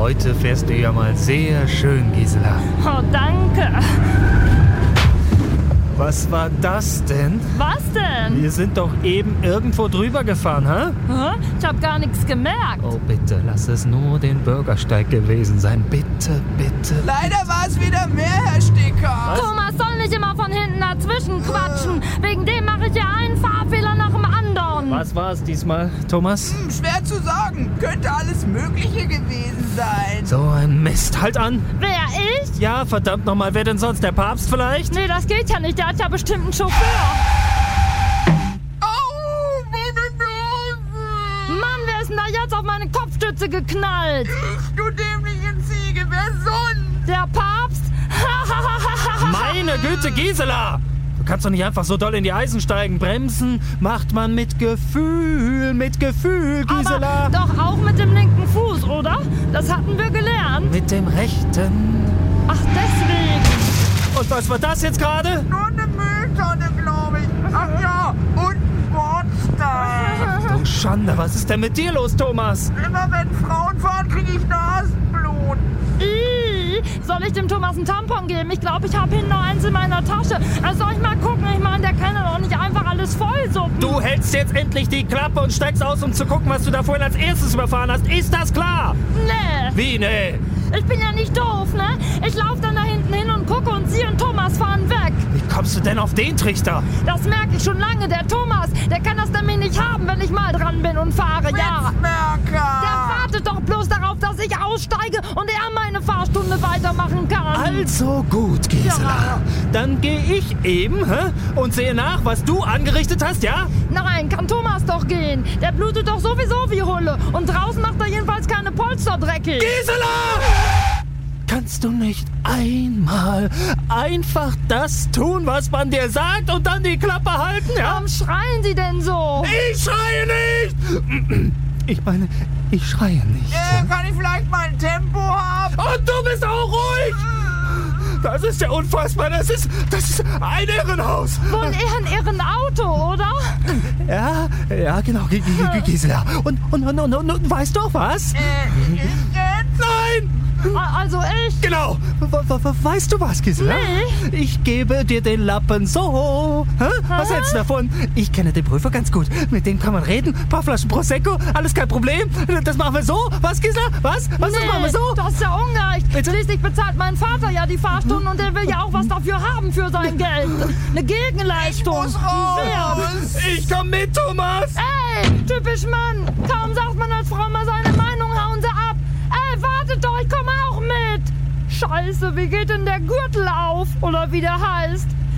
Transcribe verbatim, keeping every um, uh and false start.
Heute fährst du ja mal sehr schön, Gisela. Oh, danke. Was war das denn? Was denn? Wir sind doch eben irgendwo drüber gefahren, hä? Hä? Ich hab gar nichts gemerkt. Oh, bitte, lass es nur den Bürgersteig gewesen sein. Bitte, bitte. Leider war es wieder mehr, Herr Sticker. Thomas soll nicht immer von hinten dazwischen quatschen. Wegen dem mache ich ja einen Fahrfehler nach dem anderen. Was war es diesmal, Thomas? Hm, schwer zu sagen. Könnte alles Mögliche gewesen sein. So ein Mist. Halt an. Wer, ich? Ja, verdammt nochmal. Wer denn sonst? Der Papst vielleicht? Nee, das geht ja nicht. Der hat ja bestimmt einen Chauffeur. Au, meine Nase. Mann, wer ist denn da jetzt auf meine Kopfstütze geknallt? Ich, du dämliche Ziege. Wer sonst? Der Papst? Meine Güte, Gisela! Du kannst doch nicht einfach so doll in die Eisen steigen. Bremsen macht man mit Gefühl, mit Gefühl, Gisela. Aber doch auch mit dem linken Fuß, oder? Das hatten wir gelernt. Mit dem rechten. Ach, deswegen. Und was war das jetzt gerade? Nur eine Mülltonne, glaube ich. Ach ja, und ein Bordstein. Du Schande, was ist denn mit dir los, Thomas? Immer wenn Frauen fahren, kriege ich Nasenblut. Ih, soll ich dem Thomas einen Tampon geben? Ich glaube, ich habe hinten noch eins in meiner Tasche. Also soll ich mal gucken? Ich meine, der kann ja doch nicht einfach alles vollsuppen. Du hältst jetzt endlich die Klappe und steigst aus, um zu gucken, was du da vorhin als erstes überfahren hast. Ist das klar? Nee. Wie, nee? Ich bin ja nicht doof, ne? Ich laufe dann da hinten hin und gucke und sie und Thomas fahren weg. Wie kommst du denn auf den Trichter? Das merke ich schon lange. Der Thomas, der kann das nämlich nicht haben, wenn ich mal dran bin und fahre, ja. Der Witzmerker. wartet doch bloß darauf, dass ich aussteige und er meine Fahrstunde weitermachen kann. Also gut, Gisela. Ja. Dann gehe ich eben hä, und sehe nach, was du angerichtet hast, ja? Nein, kann Thomas doch gehen. Der blutet doch sowieso wie Hulle. Und draußen macht er jedenfalls keine Polster dreckig. Gisela! Kannst du nicht einmal einfach das tun, was man dir sagt und dann die Klappe halten, ja? Warum schreien Sie denn so? Ich schreie nicht! Ich meine, ich schreie nicht. Äh, kann ich vielleicht mal ein Tempo haben? Und du bist auch ruhig! Das ist ja unfassbar, das ist, das ist ein Irrenhaus. Wohl eher ein Irrenauto, oder? Ja, ja, genau, G- G- Gisela. Und, und, und, und, und, und weißt du auch was? Äh, ich jetzt? Nein! Also ich. Genau. W- w- weißt du was, Gisela? Nee. Ich gebe dir den Lappen so. Hä? Was Hä? hältst du davon? Ich kenne den Prüfer ganz gut. Mit dem kann man reden. Ein paar Flaschen Prosecco. Alles kein Problem. Das machen wir so. Was, Gisela? Was? Was, das machen wir so? Das ist ja ungerecht. Bitte? Schließlich bezahlt mein Vater ja die Fahrstunden und er will ja auch was dafür haben für sein Geld. Eine Gegenleistung. Ich muss raus. Wer? Ich komm mit, Thomas. Ey, typisch Mann. Kaum sagt man als Frau mal seine Meinung, hauen sie ab. Ey, wartet doch, ich komme auch mit. Scheiße, wie geht denn der Gürtel auf? Oder wie der heißt?